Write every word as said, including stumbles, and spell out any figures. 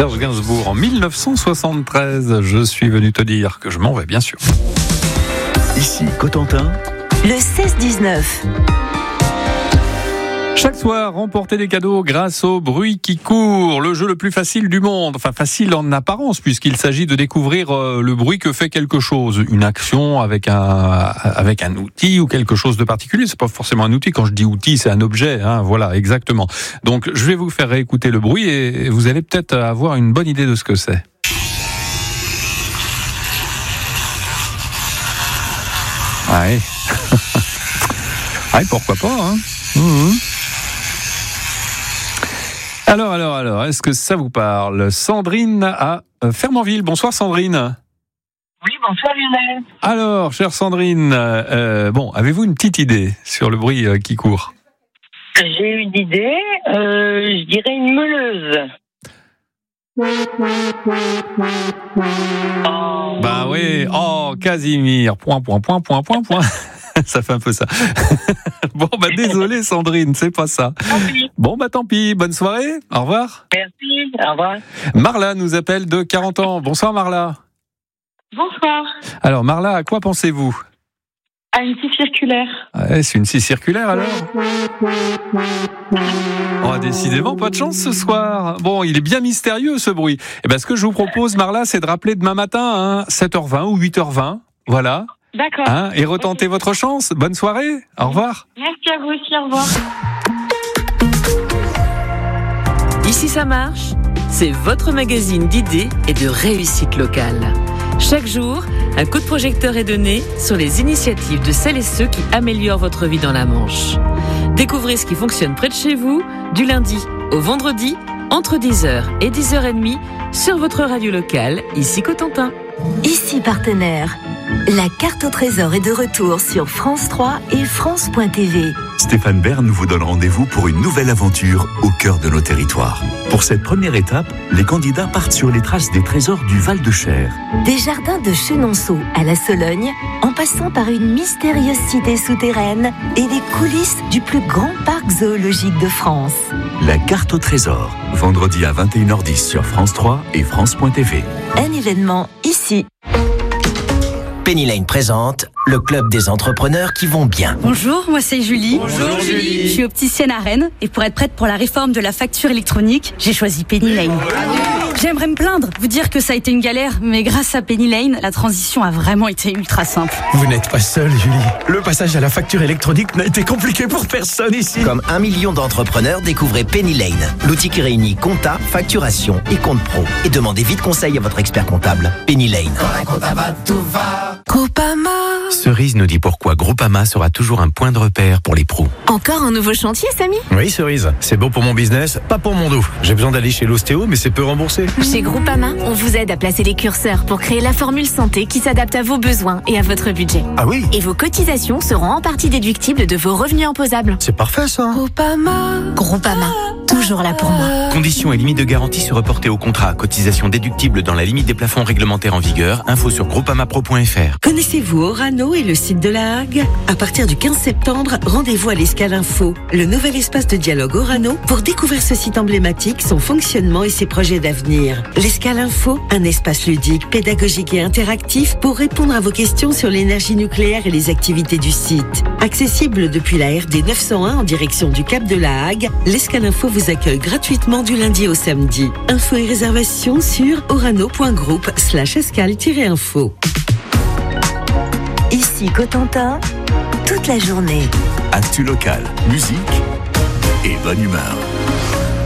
Serge Gainsbourg en mille neuf cent soixante-treize. Je suis venu te dire que je m'en vais, bien sûr. Ici Cotentin, le seize dix-neuf. Chaque soir, remportez des cadeaux grâce au bruit qui court, le jeu le plus facile du monde. Enfin, facile en apparence, puisqu'il s'agit de découvrir euh, le bruit que fait quelque chose. Une action avec un, avec un outil ou quelque chose de particulier. C'est pas forcément un outil. Quand je dis outil, c'est un objet. Hein, voilà, exactement. Donc, je vais vous faire réécouter le bruit et vous allez peut-être avoir une bonne idée de ce que c'est. Ouais. Ouais, pourquoi pas, hein. Mmh. Alors, alors, alors, est-ce que ça vous parle ? Sandrine à Fermanville. Bonsoir Sandrine. Oui, bonsoir Lionel. Alors, chère Sandrine, euh, bon, avez-vous une petite idée sur le bruit euh, qui court ? J'ai une idée, euh, je dirais une meuleuse. Oh. Bah oui, oh, Casimir, point, point, point, point, point, point. Ça fait un peu ça. Bon, bah désolé Sandrine, c'est pas ça. Bon, bah tant pis, bonne soirée, au revoir. Merci, au revoir. Marla nous appelle de quarante ans. Bonsoir Marla. Bonsoir. Alors Marla, à quoi pensez-vous ? À une scie circulaire. Ouais, c'est une scie circulaire alors ? Oh, décidément, pas de chance ce soir. Bon, il est bien mystérieux ce bruit. Et ben, ce que je vous propose Marla, c'est de rappeler demain matin, hein, sept heures vingt ou huit heures vingt. Voilà. D'accord. Hein, et retentez votre chance. Bonne soirée. Au revoir. Merci à vous aussi. Au revoir. Ici ça marche, c'est votre magazine d'idées et de réussite locale. Chaque jour, un coup de projecteur est donné sur les initiatives de celles et ceux qui améliorent votre vie dans la Manche. Découvrez ce qui fonctionne près de chez vous, du lundi au vendredi, entre dix heures et dix heures trente, sur votre radio locale, ici Cotentin. Ici partenaire. La carte au trésor est de retour sur France trois et France point T V. Stéphane Bern vous donne rendez-vous pour une nouvelle aventure au cœur de nos territoires. Pour cette première étape, les candidats partent sur les traces des trésors du Val-de-Cher. Des jardins de Chenonceau à la Sologne, en passant par une mystérieuse cité souterraine et les coulisses du plus grand parc zoologique de France. La carte au trésor, vendredi à vingt et une heures dix sur France trois et France point T V. Un événement ici. Penny Lane présente le club des entrepreneurs qui vont bien. Bonjour, moi c'est Julie. Bonjour Julie. Je suis opticienne à Rennes et pour être prête pour la réforme de la facture électronique, j'ai choisi Penny Lane. J'aimerais me plaindre, vous dire que ça a été une galère, mais grâce à Penny Lane, la transition a vraiment été ultra simple. Vous n'êtes pas seule, Julie. Le passage à la facture électronique n'a été compliqué pour personne ici. Comme un million d'entrepreneurs, découvrez Penny Lane, l'outil qui réunit compta, facturation et compte pro. Et demandez vite conseil à votre expert comptable. Penny Lane. Groupama. Cerise nous dit pourquoi Groupama sera toujours un point de repère pour les pros. Encore un nouveau chantier, Samy ? Oui, Cerise. C'est bon pour mon business, pas pour mon dos. J'ai besoin d'aller chez l'ostéo, mais c'est peu remboursé. Chez Groupama, on vous aide à placer les curseurs pour créer la formule santé qui s'adapte à vos besoins et à votre budget. Ah oui ? Et vos cotisations seront en partie déductibles de vos revenus imposables. C'est parfait, ça. Groupama. Groupama, toujours là pour moi. Conditions et limites de garantie se reporter au contrat. Cotisation déductible dans la limite des plafonds réglementaires en vigueur. Info sur groupamapro point f r. Connaissez-vous Orano et le site de la Hague ? À partir du quinze septembre, rendez-vous à l'Escale Info, le nouvel espace de dialogue Orano, pour découvrir ce site emblématique, son fonctionnement et ses projets d'avenir. L'Escale Info, un espace ludique, pédagogique et interactif pour répondre à vos questions sur l'énergie nucléaire et les activités du site. Accessible depuis la R D neuf cent un en direction du Cap de la Hague, l'Escale Info vous accueille gratuitement du lundi au samedi. Infos et réservations sur orano point groupe slash escale-info. Ici Cotentin, toute la journée. Actu local, musique et bonne humeur.